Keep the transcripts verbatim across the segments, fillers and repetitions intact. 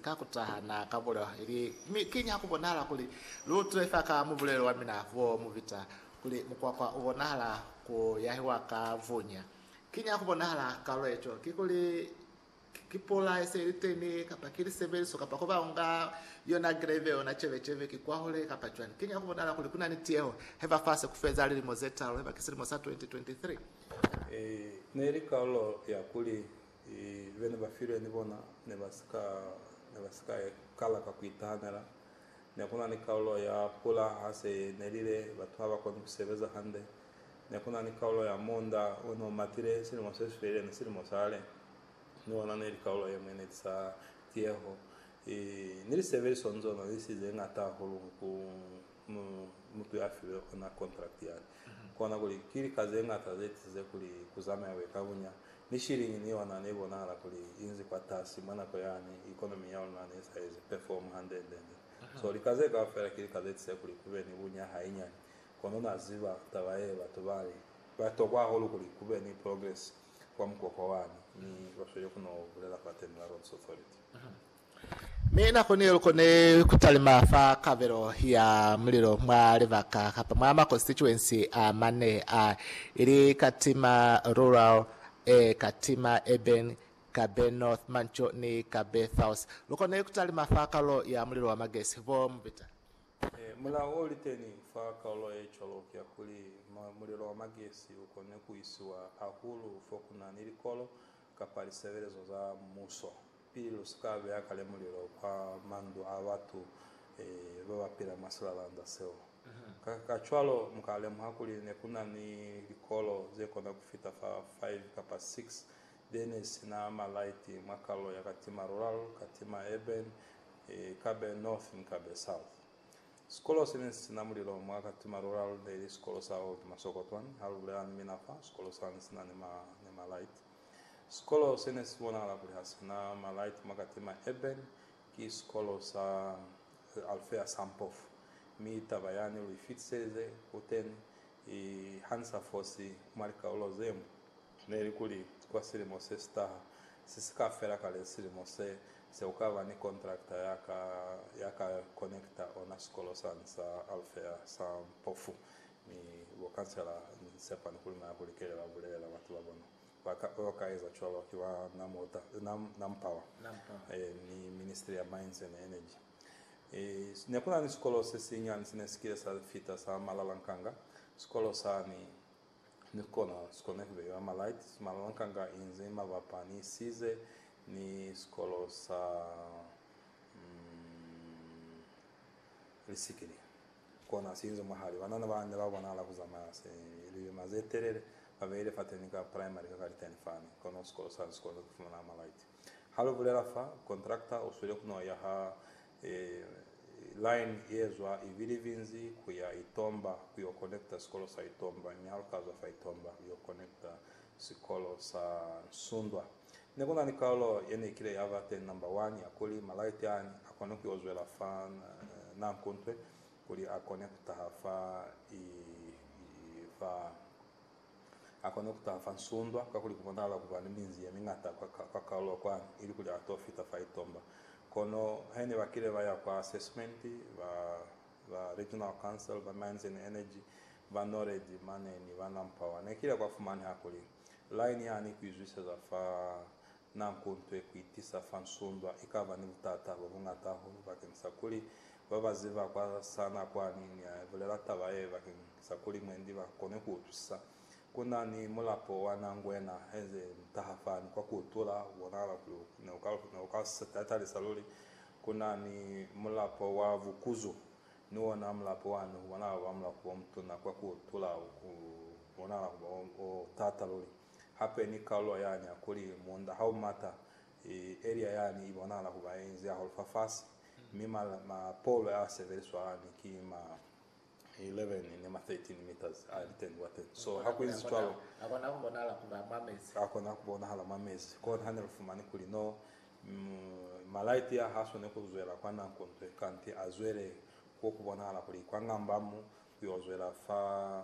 kakutaha na kabula ili kinya kubonala kuli lutre faka mubulelo wa minavo muvita kuli mkwakwa ubonala ku yahiwa ka vunya kinya kubonala kaloecho kikuli kipola eseriteni kapakiri severso kapakoba unga yona greve ona cheve cheve kikwahole kapachwani kinya kubonala kuli kuna nitieho heva fase kufeza lili mozeta heva kisiri mosa twenty twenty-three eh neri kaulo ya kuli e vene bafiro ni bona ne basika ne basika kala ka kuitanera ne kuna ni kaulo ya pola hase nelile batu haba kwa kusebeza hande ne kuna ni kaulo ya monda ono matire sino mosesfere ne sino mosale no na neri kaulo ya mene tsa tieho e nili severe sonzo na disi zenga ta holu ku mutu ya filo na contract ya kwa na kuli kiri kazenga ta zeti ze kuli kuzama ya wekabunya ni shiringi ni wana nebo na la kuli inzi kwa tasi mana kwa yani economy yao na nesa is perform hundred and so likaze ka fera kiri kazeti se kuli kube ni bunya hainya kono na ziba tabaye batubali batokwa holu kuli kube ni progress kwa mkoko wani ni washoyo kuno bulela patenwa roads authority mina kone kone kutalima fa kavero ya mlilo mwa rivaka hapa mwa constituency a mane a ili katima rural e katima eben kabe north mancho ni kabe south lokone kutalima fa kalo ya mlilo wa magesi vo mbita e mula oliteni fa kalo e cholo kya kuli mlilo wa magesi ukone kuisiwa ahulu fokuna nilikolo kapali severezo za muso pilo skabe akale muliro kwa mandu awatu eh baba pila masalala ndaseo ka kachwalo mkale mhakuli ne kuna ni likolo zeko na kufita fa five kapa six denes na malaiti makalo ya katima rural katima eben e kabe north kabe south skolo sines na muliro mwaka katima rural de skolo south masokotwan halule an minafa skolo sans na ma ne malaiti skolo senes wona la na malait makatima eben ki skolo sa alfea sampof mi tabayani li fitseze uten e hansa fosi marka olozem neri kuli kwa sile mose sta sisika fera kale sile mose se ukava ni contractor yaka yaka connecta ona skolo sa alfea sampofu mi wokansela sepa ni kuli na kuli kele la bulela watu wabono wakaiza cholo kiwa na mota nam nampawa eh ni ministry ya mines and energy eh ne kuna ni skolo sesinya ni skile sa fita sa malalankanga skolo sa ni ni kona skone be ya malait malalankanga inzima vapani size ni skolo sa mm, risikili kona sinzo mahali wanana bande babona la kuzama se ili mazeterere avere fatenica primary ka ten fani kono skolo sa skolo kufuna malaiti halo bulera fa contractor usule kuno ya ha e, line yezwa ivilivinzi kuya itomba kuyo connector skolo sa itomba ni halkazo fa itomba yo connector skolo sa sundwa nekona ni kaulo yene kile yava ten number one ya kuli malaiti ani akono kuyo zwela fan uh, na kontwe kuli a connector fa i, i fa akono kutafa nsundwa kakuli kubonala kubana minzi ya mingata kwa kwa kaulo kwa ili kuli atofita faitomba kono hene bakile baya kwa assessment ba ba regional council ba mines and energy ba knowledge mane ni bana mpawa na kile kwa fumani hakuli line yani kuizwisa za fa na mkontwe kuitisa fa nsundwa ikava ni mtata babungata ho bakensa kuli baba ziva kwa sana kwa nini ya volera tabaye bakensa kuli mwendi ba kone kutusa kuna ni mulapo wanangwena heze mtahafani kwa kutola wonala ku na ukal na ukasa tatali saluli kuna ni mulapo wa vukuzo ni wana mulapo wanu wana wa mulapo mtu na kwa kutola ku wonala ku tataluli hape ni kalo yani akuli monda how mata e area yani ibonala ku baenzi ya holfafasi mima ma polo ya severiswani kima eleven ni ma thirteen meters and ten watt so hakuizi twalo abana kubona la kuba mamezi akona kubona hala mamezi ko hanel fumani kuli no mm, malaiti ya haso ne kuzwela kwana kontre kanti azwere ko kubona hala kuli kwangambamo yozwela fa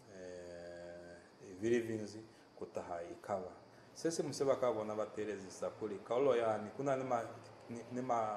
eh virivinzi kutaha ikava sese museba kabona baterezi sakuli kaulo yani kuna nima nima